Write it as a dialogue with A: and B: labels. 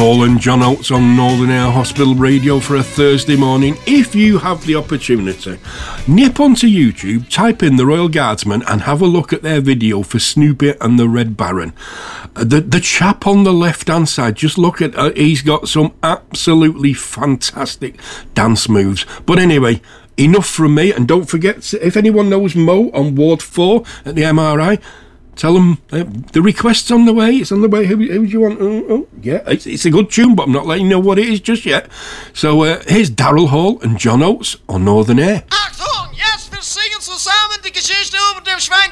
A: Hall and John Oates on Northern Air Hospital Radio for a Thursday morning. If you have the opportunity, nip onto YouTube, type in the Royal Guardsmen and have a look at their video for Snoopy and the Red Baron. The chap on the left-hand side, just look at, he's got some absolutely fantastic dance moves. But anyway, enough from me, and don't forget, if anyone knows Mo on Ward 4 at the MRI, tell them the request's on the way. It's on the way. Who do you want? Yeah, it's a good tune, but I'm not letting you know what it is just yet. So here's Daryl Hall and John Oates on Northern Air.
B: Achtung, jetzt wir singen zusammen die Geschichte über den Schwein